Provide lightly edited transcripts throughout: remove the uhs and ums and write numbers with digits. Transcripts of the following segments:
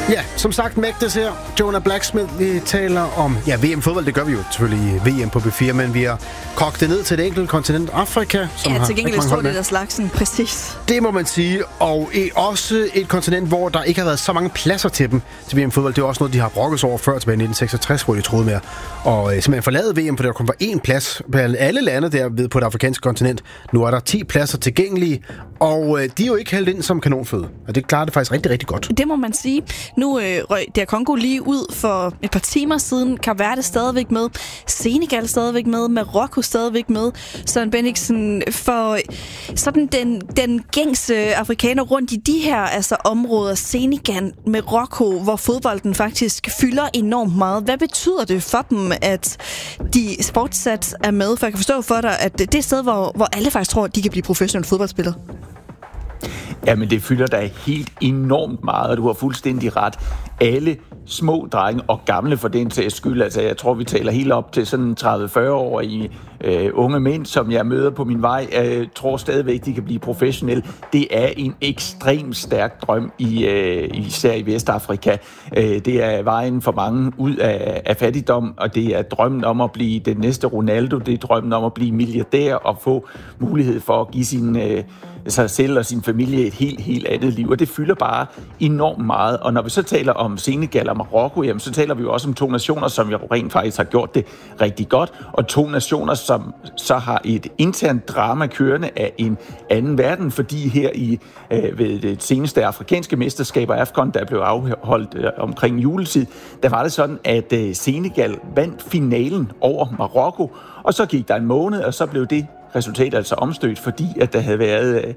Ja, som sagt, Magdes her. Jonah Blacksmith, vi taler om VM-fodbold. Det gør vi jo selvfølgelig i VM på B4, men vi har kogt det ned til et enkelt kontinent, Afrika. Som ja, har til gengæld står det der slagsen, præcis. Det må man sige, og også et kontinent, hvor der ikke har været så mange pladser til dem til VM-fodbold. Det er også noget, de har brokket over før tilbage i 1966, hvor de troede med og simpelthen forladet VM, for der kun var én plads blandt alle lande der ved på det afrikanske kontinent. Nu er der 10 pladser tilgængelige, og de er jo ikke hældt ind som kanonføde. Og det klarer det faktisk rigtig, rigtig godt. Det må man sige. Nu røg DR Congo lige ud for et par timer siden. Kap Verde stadigvæk med. Senegal stadigvæk med. Marokko stadigvæk med. Søren Bendiksen, for sådan den gængse afrikaner rundt i de her områder, Senegal, Marokko, hvor fodbolden faktisk fylder enormt meget. Hvad betyder det for dem, at de fortsat er med? For jeg kan forstå for dig, at det er et sted, hvor alle faktisk tror, at de kan blive professionelle fodboldspillere. Jamen, det fylder da helt enormt meget, og du har fuldstændig ret. Alle små drenge og gamle for den sags skyld, altså jeg tror, vi taler helt op til sådan 30-40 år i unge mænd, som jeg møder på min vej, tror stadigvæk, de kan blive professionelle. Det er en ekstremt stærk drøm, især i Vestafrika. Det er vejen for mange ud af fattigdom, og det er drømmen om at blive den næste Ronaldo, det er drømmen om at blive milliardær og få mulighed for at give sig selv og sin familie et helt andet liv, og det fylder bare enormt meget. Og når vi så taler om Senegal og Marokko, jamen, så taler vi jo også om 2 nationer, som jo rent faktisk har gjort det rigtig godt, og 2 nationer, som så har et internt drama kørende af en anden verden, fordi her ved det seneste afrikanske mesterskab af AFCON, der blev afholdt omkring juletid, der var det sådan, at Senegal vandt finalen over Marokko, og så gik der en måned, og så blev det resultat altså omstødt, fordi at der havde været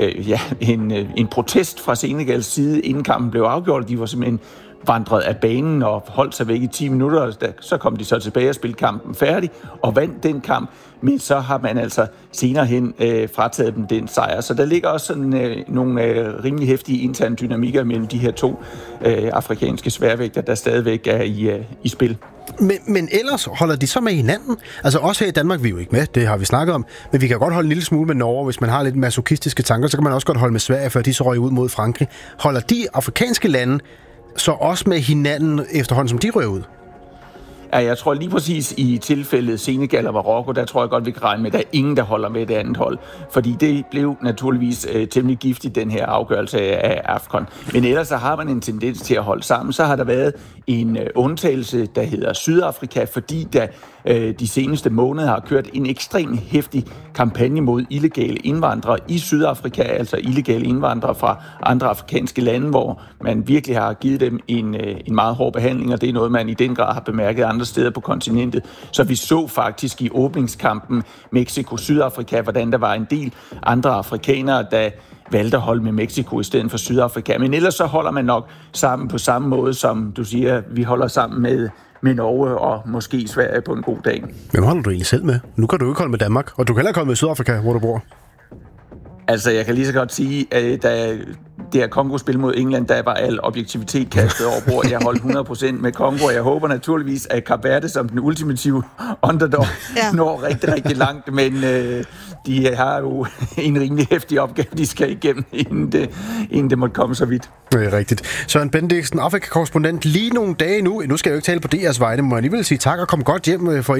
en protest fra Senegals side, inden kampen blev afgjort. De var simpelthen vandret af banen og holdt sig væk i 10 minutter. Så kom de så tilbage og spillede kampen færdig og vandt den kamp. Men så har man altså senere hen frataget dem den sejr. Så der ligger også sådan nogle rimelig heftige interne dynamikker mellem de her 2 afrikanske sværvægter, der stadigvæk er i spil. Men ellers holder de så med hinanden? Altså også her i Danmark, vi er jo ikke med, det har vi snakket om, men vi kan godt holde en lille smule med Norge, hvis man har lidt masochistiske tanker, så kan man også godt holde med Sverige, før de så røg ud mod Frankrig. Holder de afrikanske lande så også med hinanden efterhånden, som de røg ud? Ja, jeg tror lige præcis i tilfældet Senegal og Marokko, der tror jeg godt, vi kan regne med, at der er ingen, der holder med det andet hold. Fordi det blev naturligvis temmelig giftigt, den her afgørelse af AFCON. Men ellers så har man en tendens til at holde sammen. Så har der været en undtagelse, der hedder Sydafrika, fordi der de seneste måneder har kørt en ekstremt heftig kampagne mod illegale indvandrere i Sydafrika, altså illegale indvandrere fra andre afrikanske lande, hvor man virkelig har givet dem en meget hård behandling, og det er noget, man i den grad har bemærket andre steder på kontinentet. Så vi så faktisk i åbningskampen Mexico-Sydafrika, hvordan der var en del andre afrikanere, der valgte at holde med Mexico i stedet for Sydafrika. Men ellers så holder man nok sammen på samme måde, som du siger, vi holder sammen med Norge og måske Sverige på en god dag. Hvem holder du egentlig selv med? Nu kan du ikke holde med Danmark, og du kan heller ikke holde med Sydafrika, hvor du bor. Altså, jeg kan lige så godt sige, at da det her Kongo-spil mod England, der var al objektivitet kastet over bord. Jeg holdt 100% med Kongo, og jeg håber naturligvis, at Kap Verde som den ultimative underdog når rigtig, rigtig langt, men de har jo en rimelig heftig opgave, de skal igennem, inden det måtte komme så vidt. Det er rigtigt. Søren Bendiksen, Afrika-korrespondent, lige nogle dage nu. Nu skal jeg jo ikke tale på DR's vegne, men må jeg alligevel sige tak og kom godt hjem for